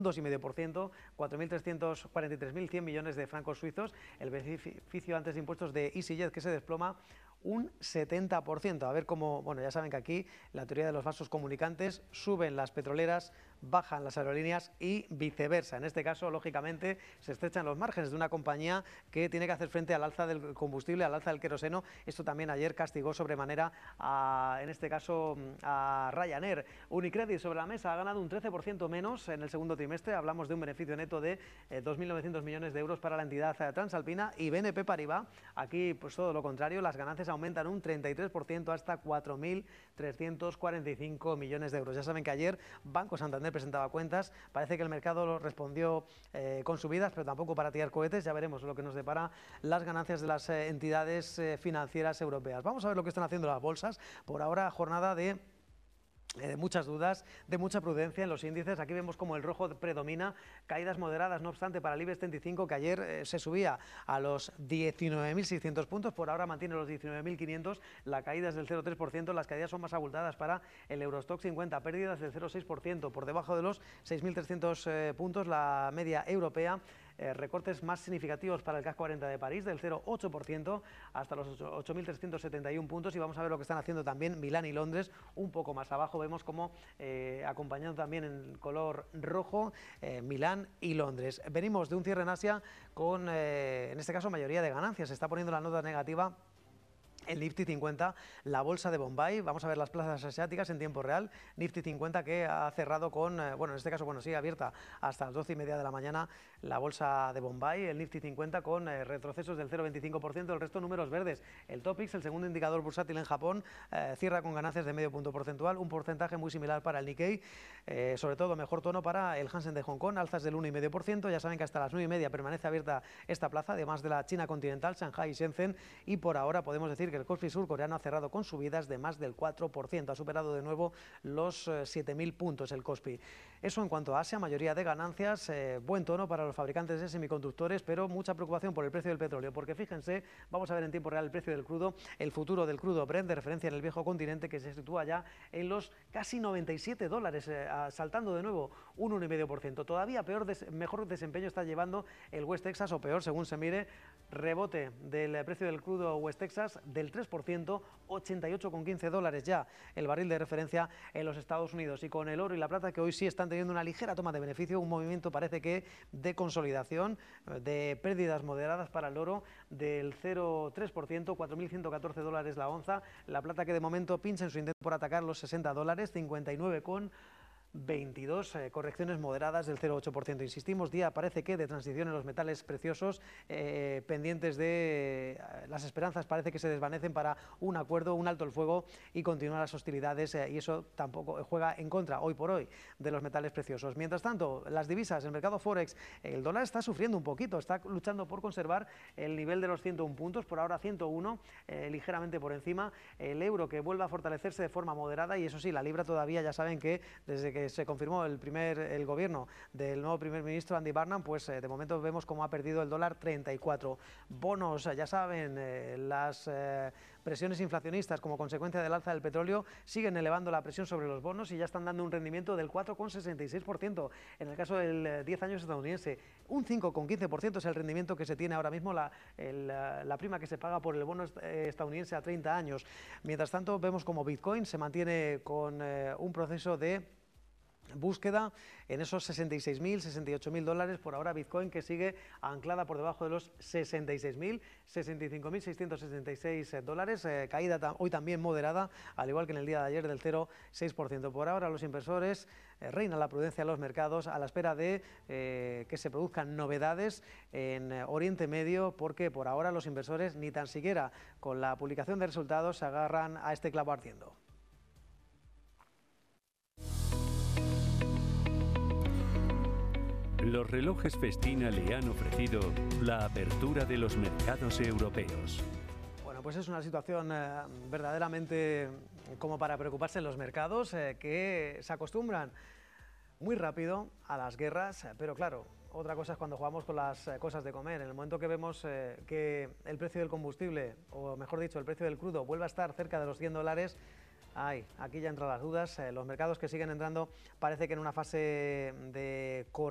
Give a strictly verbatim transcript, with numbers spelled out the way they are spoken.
dos coma cinco por ciento, cuatro mil trescientos cuarenta y tres mil cien millones de francos suizos. El beneficio antes de impuestos de EasyJet, que se desploma un setenta por ciento. A ver cómo, bueno, ya saben que aquí la teoría de los vasos comunicantes: suben las petroleras, bajan las aerolíneas y viceversa. En este caso, lógicamente, se estrechan los márgenes de una compañía que tiene que hacer frente al alza del combustible, al alza del queroseno. Esto también ayer castigó sobremanera, a, en este caso, a Ryanair. Unicredit sobre la mesa ha ganado un trece por ciento menos en el segundo trimestre. Hablamos de un beneficio neto de eh, dos mil novecientos millones de euros para la entidad eh, transalpina. Y B N P Paribas, aquí pues todo lo contrario, las ganancias aumentan un treinta y tres por ciento hasta cuatro mil trescientos cuarenta y cinco millones de euros. Ya saben que ayer Banco Santander presentaba cuentas. Parece que el mercado respondió eh, con subidas, pero tampoco para tirar cohetes. Ya veremos lo que nos depara las ganancias de las eh, entidades eh, financieras europeas. Vamos a ver lo que están haciendo las bolsas. Por ahora, jornada de de muchas dudas, de mucha prudencia en los índices. Aquí vemos como el rojo predomina, caídas moderadas, no obstante, para el IBEX treinta y cinco, que ayer eh, se subía a los diecinueve mil seiscientos puntos, por ahora mantiene los diecinueve mil quinientos, la caída es del cero coma tres por ciento, las caídas son más abultadas para el Eurostock cincuenta, pérdidas del cero coma seis por ciento, por debajo de los seis mil trescientos eh, puntos, la media europea. Eh, recortes más significativos para el CAC cuarenta de París, del cero coma ocho por ciento hasta los ocho mil trescientos setenta y uno puntos. Y vamos a ver lo que están haciendo también Milán y Londres, un poco más abajo. Vemos como eh, acompañando también en color rojo eh, Milán y Londres. Venimos de un cierre en Asia con, eh, en este caso, mayoría de ganancias. Se está poniendo la nota negativa el Nifty cincuenta, la bolsa de Bombay. Vamos a ver las plazas asiáticas en tiempo real. Nifty cincuenta, que ha cerrado con, eh, bueno, en este caso, bueno, sigue abierta hasta las doce y media de la mañana la bolsa de Bombay. El Nifty cincuenta con eh, retrocesos del cero coma veinticinco por ciento, el resto números verdes. El Topix, el segundo indicador bursátil en Japón, eh, cierra con ganancias de medio punto porcentual, un porcentaje muy similar para el Nikkei, eh, sobre todo mejor tono para el Hansen de Hong Kong, alzas del uno coma cinco por ciento. Ya saben que hasta las nueve y media permanece abierta esta plaza, además de la China continental, Shanghai y Shenzhen, y por ahora podemos decir que el Kospi surcoreano ha cerrado con subidas de más del cuatro por ciento, ha superado de nuevo los eh, siete mil puntos el Kospi. Eso en cuanto a Asia, mayoría de ganancias, eh, buen tono para los fabricantes de semiconductores, pero mucha preocupación por el precio del petróleo, porque fíjense, vamos a ver en tiempo real el precio del crudo, el futuro del crudo Brent, de referencia en el viejo continente, que se sitúa ya en los casi noventa y siete dólares, eh, saltando de nuevo un uno coma cinco por ciento. Todavía peor, des, mejor desempeño está llevando el West Texas, o peor según se mire, rebote del precio del crudo West Texas del tres por ciento, ochenta y ocho coma quince dólares ya el barril de referencia en los Estados Unidos. Y con el oro y la plata, que hoy sí están teniendo una ligera toma de beneficio, un movimiento parece que de consolidación, de pérdidas moderadas para el oro del cero coma tres por ciento, cuatro mil ciento catorce dólares la onza. La plata, que de momento pincha en su intento por atacar los sesenta dólares, cincuenta y nueve con veintidós, eh, correcciones moderadas del cero coma ocho por ciento. Insistimos, día parece que de transición en los metales preciosos, eh, pendientes de eh, las esperanzas parece que se desvanecen para un acuerdo, un alto el fuego y continuar las hostilidades, eh, y eso tampoco juega en contra hoy por hoy de los metales preciosos. Mientras tanto, las divisas, el mercado Forex, el dólar está sufriendo un poquito, está luchando por conservar el nivel de los ciento uno puntos, por ahora ciento uno, eh, ligeramente por encima. El euro, que vuelve a fortalecerse de forma moderada, y eso sí, la libra todavía, ya saben que desde que se confirmó el primer el gobierno del nuevo primer ministro Andy Burnham, pues eh, de momento vemos cómo ha perdido el dólar treinta y cuatro. Bonos, ya saben, eh, las eh, presiones inflacionistas como consecuencia del alza del petróleo siguen elevando la presión sobre los bonos y ya están dando un rendimiento del cuatro coma sesenta y seis por ciento. En el caso del eh, diez años estadounidense, un cinco coma quince por ciento es el rendimiento que se tiene ahora mismo, la, el, la prima que se paga por el bono estadounidense a treinta años. Mientras tanto, vemos como Bitcoin se mantiene con eh, un proceso de búsqueda en esos sesenta y seis mil, sesenta y ocho mil dólares. Por ahora Bitcoin, que sigue anclada por debajo de los sesenta y seis mil, sesenta y cinco mil seiscientos sesenta y seis dólares, eh, caída ta hoy también moderada, al igual que en el día de ayer, del cero coma seis por ciento. Por ahora los inversores, eh, reina la prudencia en los mercados a la espera de eh, que se produzcan novedades en eh, Oriente Medio, porque por ahora los inversores ni tan siquiera con la publicación de resultados se agarran a este clavo ardiendo. Los relojes Festina le han ofrecido la apertura de los mercados europeos. Bueno, pues es una situación eh, verdaderamente como para preocuparse en los mercados, eh, que se acostumbran muy rápido a las guerras, eh, pero claro, otra cosa es cuando jugamos con las eh, cosas de comer. En el momento que vemos eh, que el precio del combustible, o mejor dicho, el precio del crudo, vuelve a estar cerca de los cien dólares, ay, aquí ya entran las dudas. Eh, los mercados que siguen entrando parece que en una fase de corrección